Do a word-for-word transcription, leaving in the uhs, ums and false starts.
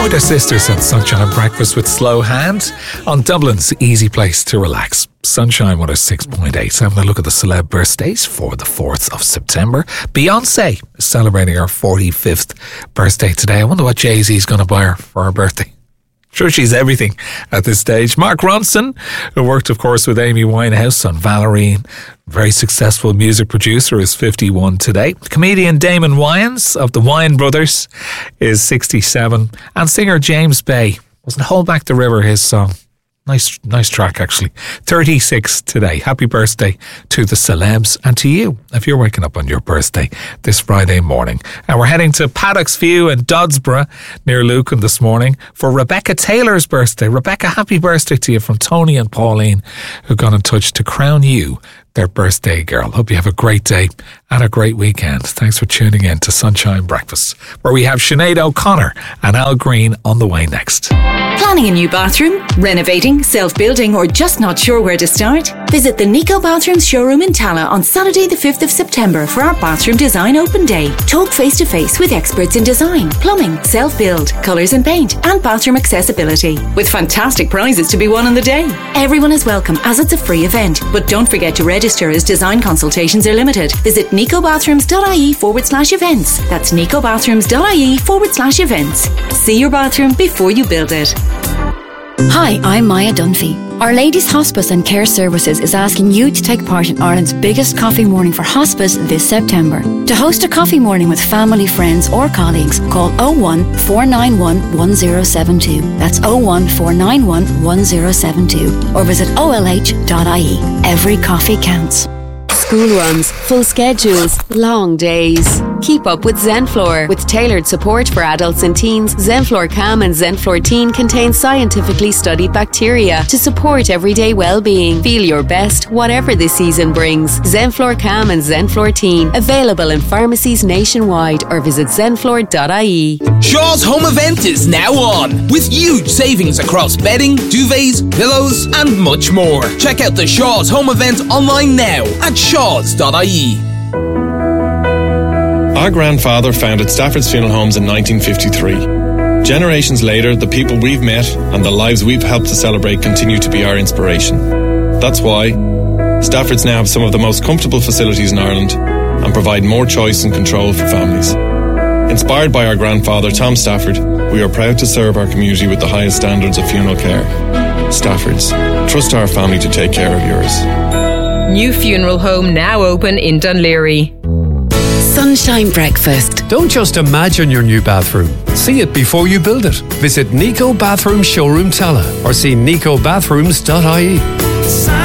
Pointer Sisters and Sunshine Breakfast with Slow Hand on Dublin's easy place to relax. Sunshine one oh six point eight. Having a look at the celeb birthdays for the fourth of September. Beyonce is celebrating her forty-fifth birthday today. I wonder what Jay-Z's going to buy her for her birthday. Sure, she's everything at this stage. Mark Ronson, who worked, of course, with Amy Winehouse on Valerie, very successful music producer, is fifty-one today. Comedian Damon Wayans of the Wayans Brothers is sixty-seven. And singer James Bay, wasn't Hold Back the River his song? Nice, nice track, actually. thirty-six today. Happy birthday to the celebs and to you if you're waking up on your birthday this Friday morning. And we're heading to Paddocks View in Dodsborough near Lucan this morning for Rebecca Taylor's birthday. Rebecca, happy birthday to you from Tony and Pauline, who got in touch to crown you their birthday girl. Hope you have a great day and a great weekend. Thanks for tuning in to Sunshine Breakfast, where we have Sinead O'Connor and Al Green on the way next. Planning a new bathroom, renovating, self-building, or just not sure where to start? Visit the Nico Bathrooms showroom in Tala on Saturday the fifth of September for our bathroom design open day. Talk face-to-face with experts in design, plumbing, self-build, colours and paint, and bathroom accessibility, with fantastic prizes to be won on the day. Everyone is welcome as it's a free event, but don't forget to register as design consultations are limited. Visit nicobathrooms.ie forward slash events. That's nicobathrooms.ie forward slash events. See your bathroom before you build it. Hi, I'm Maya Dunphy. Our Ladies Hospice and Care Services is asking you to take part in Ireland's biggest coffee morning for hospice this September. To host a coffee morning with family, friends or colleagues, call oh one four nine one one oh seven two. That's oh one four nine one one oh seven two. Or visit O L H dot I E. Every coffee counts. School runs, full schedules, long days. Keep up with Zenflor. With tailored support for adults and teens, Zenflor Calm and Zenflor Teen contain scientifically studied bacteria to support everyday well-being. Feel your best, whatever the season brings. Zenflor Calm and Zenflor Teen. Available in pharmacies nationwide or visit zenflor dot I E. Shaw's Home Event is now on, with huge savings across bedding, duvets, pillows, and much more. Check out the Shaw's Home Event online now at shaws dot I E. Our grandfather founded Stafford's Funeral Homes in nineteen fifty-three. Generations later, the people we've met and the lives we've helped to celebrate continue to be our inspiration. That's why Stafford's now have some of the most comfortable facilities in Ireland and provide more choice and control for families. Inspired by our grandfather, Tom Stafford, we are proud to serve our community with the highest standards of funeral care. Stafford's. Trust our family to take care of yours. New funeral home now open in Dunleary. Sunshine Breakfast. Don't just imagine your new bathroom. See it before you build it. Visit Nico Bathroom Showroom Tala or see nico bathrooms dot I E.